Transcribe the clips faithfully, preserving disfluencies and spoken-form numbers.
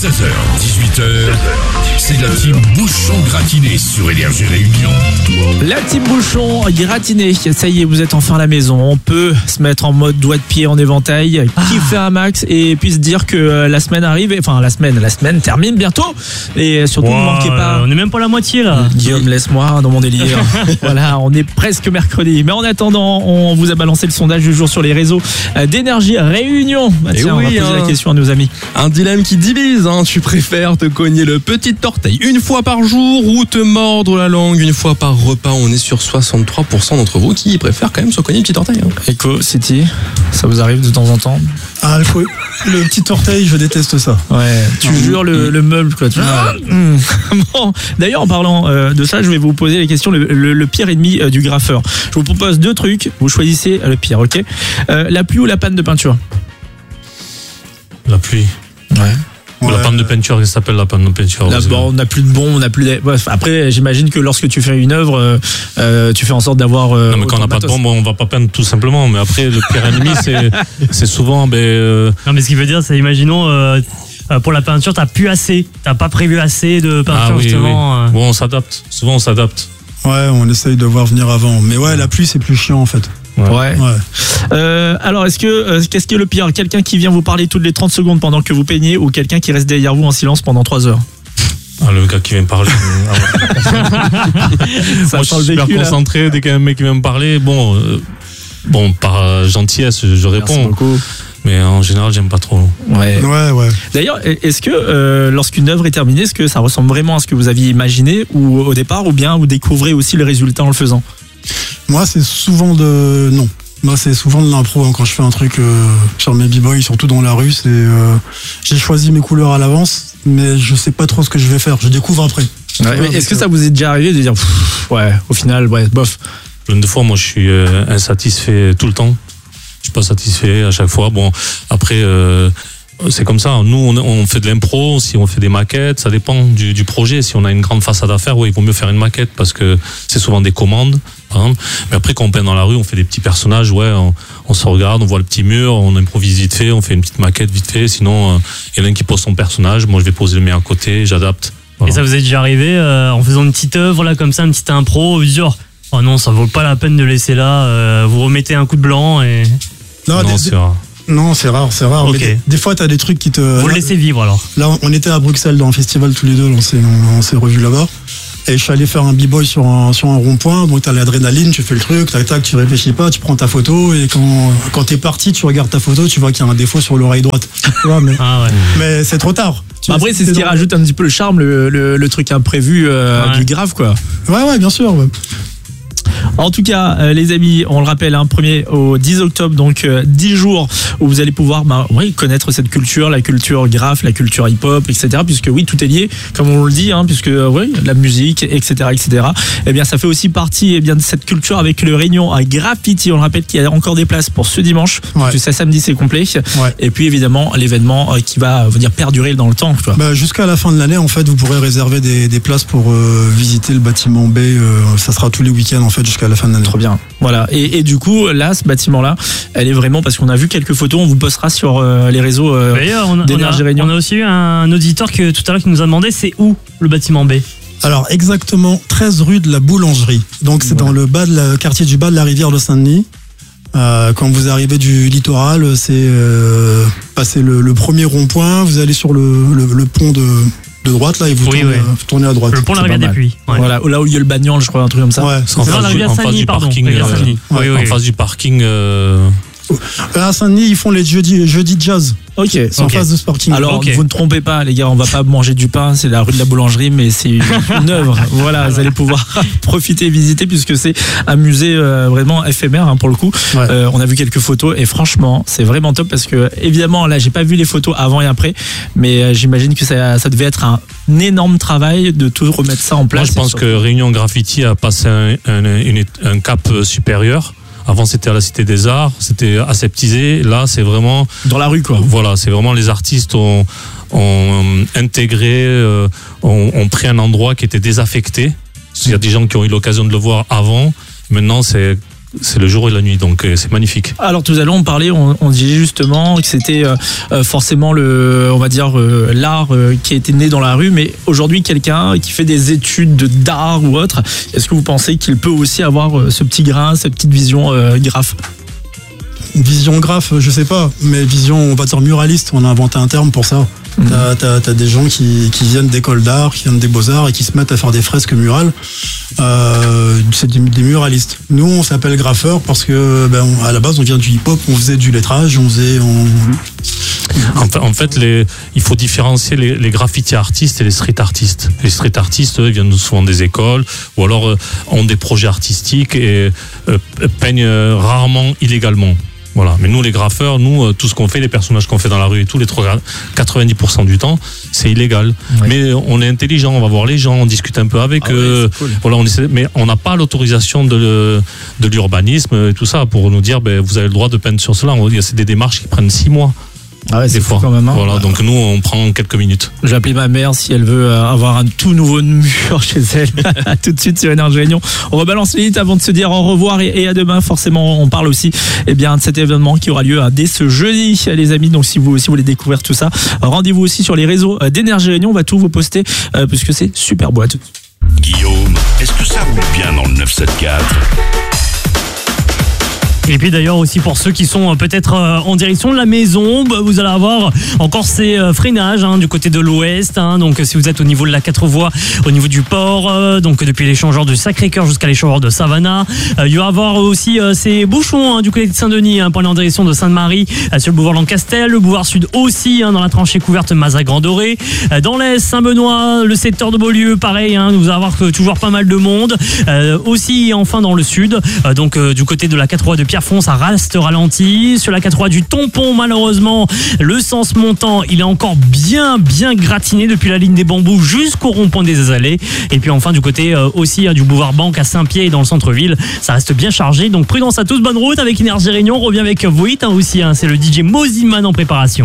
seize heures dix-huit heures, c'est la team Bouchon gratiné sur Énergie Réunion. La team Bouchon gratiné, ça y est, vous êtes enfin à la maison. On peut se mettre en mode doigt de pied en éventail, ah. kiffer un max et puis se dire que la semaine arrive, enfin la semaine, la semaine termine bientôt. Et surtout, wow, ne manquez pas. On est même pas à la moitié là. Guillaume, laisse-moi dans mon délire. Voilà, on est presque mercredi. Mais en attendant, on vous a balancé le sondage du jour sur les réseaux d'Énergie Réunion. Bah, tiens, oui, on va poser hein. la question à nos amis. Un dilemme qui divise, hein. Tu préfères te cogner le petit orteil une fois par jour ou te mordre la langue une fois par repas? On est sur soixante-trois pour cent d'entre vous qui préfèrent quand même se cogner le petit orteil. Hein. Echo, City, ça vous arrive de temps en temps? Ah, le, le petit orteil, je déteste ça. Ouais, tu non, jures le, le meuble, quoi. Tu ah, mmh. Bon, d'ailleurs, en parlant euh, de ça, je vais vous poser la question, le, le, le pire ennemi euh, du graffeur. Je vous propose deux trucs, vous choisissez le pire, ok? euh, La pluie ou la panne de peinture? La pluie. Ouais. Ouais. La panne de peinture, qu'est-ce que ça s'appelle la panne de peinture? Là, bon, on n'a plus de bon, on n'a plus de... Bref, après, j'imagine que lorsque tu fais une œuvre, euh, tu fais en sorte d'avoir. Euh, non, mais quand on n'a pas de bon, bon, on va pas peindre tout simplement. Mais après, le pire ennemi, c'est, c'est souvent. Ben, euh... Non, mais ce qu'il veut dire, c'est imaginons. Euh, pour la peinture, t'as plus assez, t'as pas prévu assez de peinture ah, oui, justement. Oui. Euh... Bon, on s'adapte. Souvent, on s'adapte. Ouais, on essaye de voir venir avant. Mais ouais, la pluie, c'est plus chiant en fait. Ouais. ouais. Euh, alors, est-ce que euh, qu'est-ce qui est le pire? Quelqu'un qui vient vous parler toutes les trente secondes pendant que vous peignez ou quelqu'un qui reste derrière vous en silence pendant trois heures? Ah, le gars qui vient me parler. Ça Moi, je suis super vécu, concentré. Là. Dès qu'il y a un mec qui vient me parler, bon, euh, bon, par gentillesse, je réponds. Merci beaucoup. Mais en général, j'aime pas trop. Ouais. Ouais, ouais. D'ailleurs, est-ce que euh, lorsqu'une œuvre est terminée, est-ce que ça ressemble vraiment à ce que vous aviez imaginé ou au départ, ou bien vous découvrez aussi le résultat en le faisant? Moi, c'est souvent de non. Moi, c'est souvent de l'impro hein, quand je fais un truc euh, sur mes b-boys, surtout dans la rue. C'est euh, j'ai choisi mes couleurs à l'avance, mais je sais pas trop ce que je vais faire. Je découvre après. Ouais, mais est-ce que ça vous est déjà arrivé de dire pff, ouais, au final, ouais, bof? Plein de fois, moi, je suis euh, insatisfait tout le temps. Je suis pas satisfait à chaque fois. Bon, après. Euh, C'est comme ça. Nous, on, on fait de l'impro. Si on fait des maquettes, ça dépend du, du projet. Si on a une grande façade à faire, oui, il vaut mieux faire une maquette parce que c'est souvent des commandes, par exemple. Mais après, quand on peint dans la rue, on fait des petits personnages. Ouais, on, on se regarde, on voit le petit mur, on improvise vite fait, on fait une petite maquette vite fait. Sinon, il euh, y en a un qui pose son personnage. Moi, je vais poser le mien à côté, j'adapte. Voilà. Et ça vous est déjà arrivé euh, en faisant une petite œuvre là, comme ça, une petite impro, vous dire oh non, ça vaut pas la peine de laisser là. Euh, vous remettez un coup de blanc et. Non, non des, c'est rare. Non, c'est rare, c'est rare. Okay. Mais des, des fois, t'as des trucs qui te. Vous le laissez vivre alors. Là, on était à Bruxelles dans un festival tous les deux, on s'est, on, on s'est revus là-bas. Et je suis allé faire un b-boy sur un, sur un rond-point. Donc, t'as l'adrénaline, tu fais le truc, tac, tac, tu réfléchis pas, tu prends ta photo. Et quand, quand t'es parti, tu regardes ta photo, tu vois qu'il y a un défaut sur l'oreille droite. Tu vois, mais, ah ouais. mais c'est trop tard. Bah après, c'est ce qui rajoute un petit peu le charme, le, le, le truc imprévu euh, ouais. du grave, quoi. Ouais, ouais, bien sûr. Ouais. En tout cas, euh, les amis, on le rappelle, hein, premier au dix octobre, donc euh, dix jours où vous allez pouvoir bah, oui, connaître cette culture, la culture graphe, la culture hip-hop, et cetera. Puisque oui, tout est lié, comme on le dit, hein, puisque euh, oui, la musique, et cetera, et cetera. Eh bien, ça fait aussi partie eh bien, de cette culture avec le Réunion à Graffiti. On le rappelle qu'il y a encore des places pour ce dimanche, ouais. Parce que ça, samedi, c'est complet. Ouais. Et puis évidemment, l'événement euh, qui va venir perdurer dans le temps. Tu vois. Bah, jusqu'à la fin de l'année, en fait, vous pourrez réserver des, des places pour euh, visiter le bâtiment B. Euh, ça sera tous les week-ends, en fait, jusqu'à la fin de l'année. Trop bien. Voilà. Et, et du coup, là, ce bâtiment-là, elle est vraiment parce qu'on a vu quelques photos. On vous postera sur euh, les réseaux euh, d'Énergie Réunion. On a aussi eu un auditeur que, tout à l'heure qui nous a demandé c'est où le bâtiment B? Alors exactement treize rue de la Boulangerie. Donc c'est voilà. Dans le bas de la, quartier du bas de la rivière de Saint-Denis. Euh, quand vous arrivez du littoral, c'est euh, passer le, le premier rond-point. Vous allez sur le, le, le pont de de droite là et vous, oui, tournez, oui. vous tournez à droite. Le pont de la rivière des Puits. Ouais. Voilà, là où il y a le Bagnols, je crois, un truc comme ça. Ouais, en face, du, en face du parking. Euh, oui, oui, en oui. face du parking. Euh... À Saint-Denis, ils font les jeudis jeudi jazz. Ok, c'est en okay. face de ce parking. Alors, okay. Vous ne trompez pas, les gars, on va pas manger du pain, c'est la rue de la Boulangerie, mais c'est une, une œuvre. Voilà, vous allez pouvoir profiter et visiter puisque c'est un musée euh, vraiment éphémère hein, pour le coup. Ouais. Euh, on a vu quelques photos et franchement, c'est vraiment top parce que évidemment, là, j'ai pas vu les photos avant et après, mais euh, j'imagine que ça, ça devait être un, un énorme travail de tout remettre ça en place. Moi, je pense surtout... que Réunion Graffiti a passé un, un, un, un cap supérieur. Avant, c'était à la Cité des Arts, c'était aseptisé. Là, c'est vraiment... Dans la rue, quoi. Voilà, c'est vraiment les artistes ont, ont intégré, euh, ont, ont pris un endroit qui était désaffecté. Il y a des gens qui ont eu l'occasion de le voir avant. Maintenant, c'est c'est le jour et la nuit, donc euh, c'est magnifique. Alors tout à l'heure on parlait, on, on disait justement que c'était euh, forcément le, on va dire euh, l'art euh, qui a été né dans la rue, mais aujourd'hui quelqu'un qui fait des études de d'art ou autre, est-ce que vous pensez qu'il peut aussi avoir euh, ce petit grain, cette petite vision euh, graphe? Vision graphe, je sais pas, mais vision, on va dire muraliste, on a inventé un terme pour ça. Mmh. T'as, t'as, t'as des gens qui, qui viennent d'écoles d'art, qui viennent des beaux-arts et qui se mettent à faire des fresques murales. Euh, c'est des, des muralistes. Nous, on s'appelle graffeurs parce que, ben, on, à la base, on vient du hip-hop, on faisait du lettrage, on faisait... On... En fait, en fait les, il faut différencier les, les graffiti artistes et les street artistes. Les street artistes, eux, ils viennent souvent des écoles ou alors euh, ont des projets artistiques et euh, peignent euh, rarement illégalement. Voilà. Mais nous, les graffeurs, nous, euh, tout ce qu'on fait, les personnages qu'on fait dans la rue et tout, les quatre-vingt-dix pour cent du temps, c'est illégal. Oui. Mais on est intelligent, on va voir les gens, on discute un peu avec ah eux. Ouais, cool. Voilà, on essaie, mais on n'a pas l'autorisation de, de l'urbanisme et tout ça pour nous dire, ben, vous avez le droit de peindre sur cela. C'est des démarches qui prennent six mois. Ah ouais, c'est des fou fois. Quand même, hein. Voilà, donc nous, on prend quelques minutes. J'ai appelé ma mère si elle veut avoir un tout nouveau mur chez elle. Tout de suite sur Énergie Réunion. On rebalance les minutes avant de se dire au revoir et, et à demain. Forcément, on parle aussi eh bien, de cet événement qui aura lieu dès ce jeudi, les amis. Donc, si vous, si vous voulez découvrir tout ça, rendez-vous aussi sur les réseaux d'Énergie Réunion. On va tout vous poster euh, puisque c'est super beau. À tout. Guillaume, est-ce que ça roule bien dans le neuf cent soixante-quatre? Et puis d'ailleurs aussi pour ceux qui sont peut-être en direction de la maison, bah vous allez avoir encore ces freinages hein, du côté de l'ouest. Hein, donc si vous êtes au niveau de la quatre voies, au niveau du port, euh, donc depuis l'échangeur de Sacré-Cœur jusqu'à l'échangeur de Savannah. Euh, il va y avoir aussi euh, ces bouchons hein, du côté de Saint-Denis hein, pour aller en direction de Sainte-Marie euh, sur le boulevard Lancastel, le boulevard sud aussi hein, dans la tranchée couverte Mazas-Grand-Doré. Euh, dans l'est, Saint-Benoît, le secteur de Beaulieu, pareil, hein, vous allez avoir que toujours pas mal de monde. Euh, aussi enfin dans le sud, euh, donc euh, du côté de la quatre voies de Pierrefonds, ça reste ralenti. Sur la quatre voies du Tampon, malheureusement, le sens montant, il est encore bien, bien gratiné depuis la ligne des Bambous jusqu'au rond-point des Allées. Et puis enfin, du côté euh, aussi hein, du boulevard Banque à Saint-Pierre et dans le centre-ville, ça reste bien chargé. Donc prudence à tous, bonne route avec Énergie Réunion. On revient avec Voit hein, aussi, hein, c'est le D J Moziman en préparation.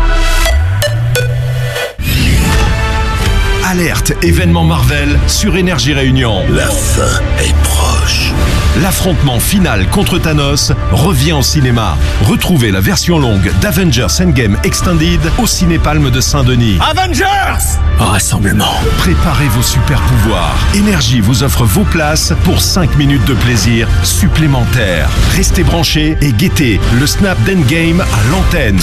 Alerte, événement Marvel sur Énergie Réunion. La fin est proche. L'affrontement final contre Thanos revient au cinéma. Retrouvez la version longue d'Avengers Endgame Extended au Cinépalme de Saint-Denis. Avengers! Rassemblement. Préparez vos super pouvoirs. Énergie vous offre vos places pour cinq minutes de plaisir supplémentaires. Restez branchés et guettez le snap d'Endgame à l'antenne.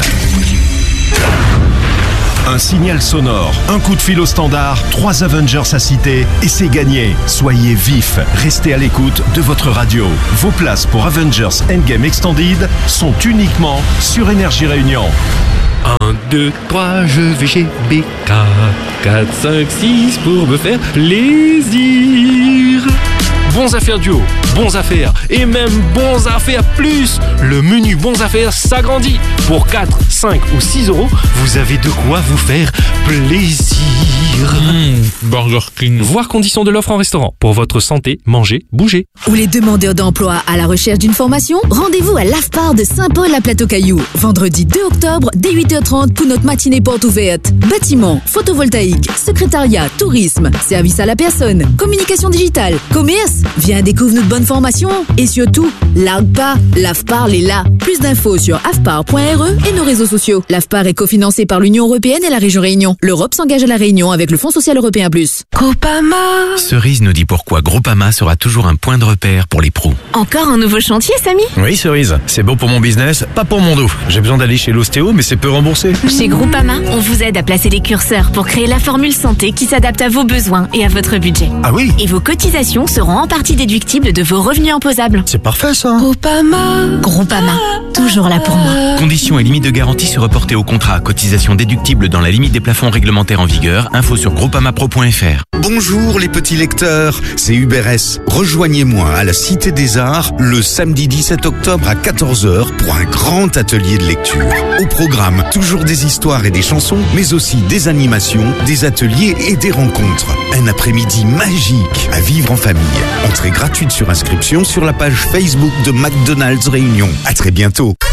Un signal sonore, un coup de fil au standard, trois Avengers à citer et c'est gagné. Soyez vifs, restez à l'écoute de votre radio. Vos places pour Avengers Endgame Extended sont uniquement sur Énergie Réunion. un, deux, trois, je vais chez B K. quatre, cinq, six pour me faire plaisir. Bons affaires duo, bons affaires et même bons affaires plus. Le menu bons affaires s'agrandit. Pour quatre, cinq ou six euros, vous avez de quoi vous faire plaisir. Mmh, Burger King. Voir conditions de l'offre en restaurant. Pour votre santé, mangez, bougez. Ou les demandeurs d'emploi à la recherche d'une formation, rendez-vous à l'AFPAR de Saint-Paul-à-Plateau-Caillou. Vendredi deux octobre, dès huit heures trente pour notre matinée porte ouverte. Bâtiment, photovoltaïque, secrétariat, tourisme, service à la personne, communication digitale, commerce. Viens découvrir notre bonne formation et surtout, largue pas, l'AFPAR est là. Plus d'infos sur afpar point r e et nos réseaux sociaux. L'AFPAR est cofinancé par l'Union européenne et la région Réunion. L'Europe s'engage à la Réunion avec le Fonds social européen plus. Groupama. Cerise nous dit pourquoi Groupama sera toujours un point de repère pour les pros. Encore un nouveau chantier, Samy? Oui, Cerise, c'est bon pour mon business, pas pour mon dos. J'ai besoin d'aller chez l'ostéo, mais c'est peu remboursé. Chez Groupama, on vous aide à placer les curseurs pour créer la formule santé qui s'adapte à vos besoins et à votre budget. Ah oui? Et vos cotisations seront en partie déductibles de vos revenus imposables. C'est parfait ça. Groupama. Groupama, toujours là pour moi. Conditions et limites de garantie se reporter au contrat. Cotisation déductible dans la limite des plafonds réglementaires en vigueur. Info sur groupamapro point f r. Bonjour les petits lecteurs, c'est Hubert S. Rejoignez-moi à la Cité des Arts le samedi dix-sept octobre à quatorze heures pour un grand atelier de lecture. Au programme, toujours des histoires et des chansons, mais aussi des animations, des ateliers et des rencontres. Un après-midi magique à vivre en famille. Entrée gratuite sur inscription sur la page Facebook de McDonald's Réunion. À très bientôt.